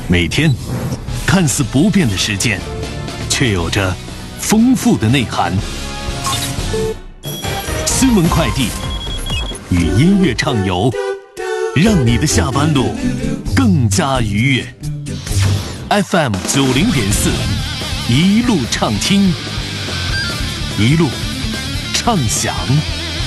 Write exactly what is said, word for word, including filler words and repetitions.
每天看似不变的时间，却有着丰富的内涵。新闻快递与音乐畅游，让你的下班路更加愉悦。F M 九零点四，一路畅听，一路畅享。